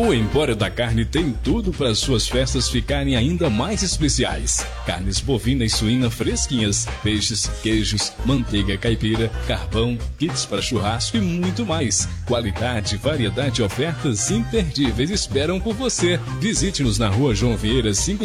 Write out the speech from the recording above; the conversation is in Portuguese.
O Empório da Carne tem tudo para suas festas ficarem ainda mais especiais. Carnes bovina e suína fresquinhas, peixes, queijos, manteiga caipira, carvão, kits para churrasco e muito mais. Qualidade, variedade e ofertas imperdíveis esperam por você. Visite-nos na Rua João Vieira 5